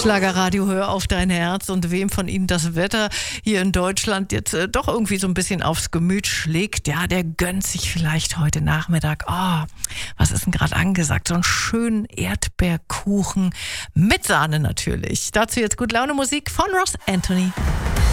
Schlagerradio, hör auf dein Herz. Und wem von Ihnen das Wetter hier in Deutschland jetzt doch irgendwie so ein bisschen aufs Gemüt schlägt, ja, der gönnt sich vielleicht heute Nachmittag, was ist denn gerade angesagt? So einen schönen Erdbeerkuchen mit Sahne natürlich. Dazu jetzt Gut Laune Musik von Ross Anthony.